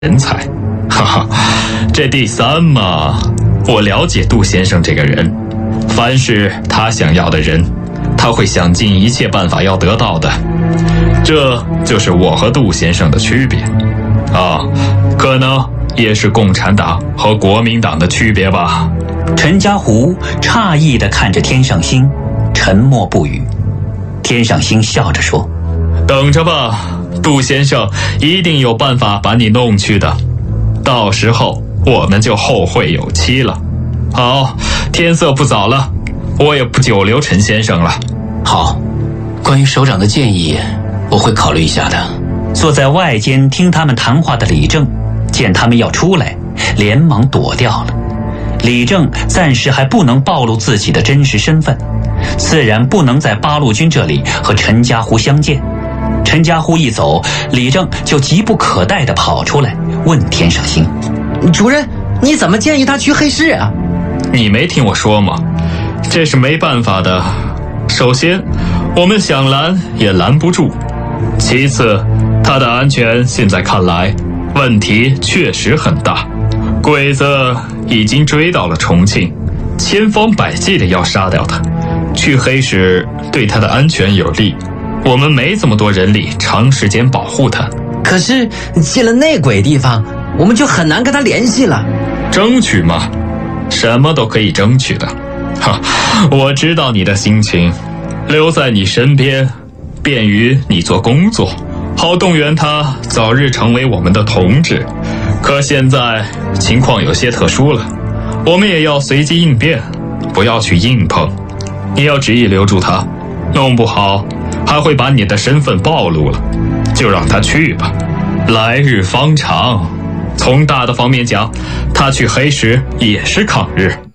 人才。哈哈，这第三嘛，我了解杜先生这个人，凡是他想要的人，他会想尽一切办法要得到的。这就是我和杜先生的区别啊，可能也是共产党和国民党的区别吧。 陈家湖诧异地看着天上星，沉默不语。天上星笑着说： 等着吧，杜先生一定有办法把你弄去的，到时候我们就后会有期了。好，天色不早了，我也不久留陈先生了。 好，关于首长的建议我会考虑一下的。 坐在外间听他们谈话的李正见他们要出来，连忙躲掉了。李正暂时还不能暴露自己的真实身份，自然不能在八路军这里和陈家湖相见。陈家湖一走，李正就急不可待地跑出来问天上星： 主任，你怎么建议他去黑市啊？ 你没听我说吗？这是没办法的。首先，我们想拦也拦不住，其次，他的安全现在看来问题确实很大，鬼子已经追到了重庆，千方百计的要杀掉他。去黑市对他的安全有利，我们没这么多人力长时间保护他。 可是进了内鬼地方，我们就很难跟他联系了。 争取嘛，什么都可以争取的。哈，我知道你的心情，留在你身边便于你做工作，好动员他早日成为我们的同志。可现在情况有些特殊了，我们也要随机应变，不要去硬碰。你要执意留住他，弄不好还会把你的身份暴露了，就让他去吧。来日方长，从大的方面讲，他去黑市也是抗日。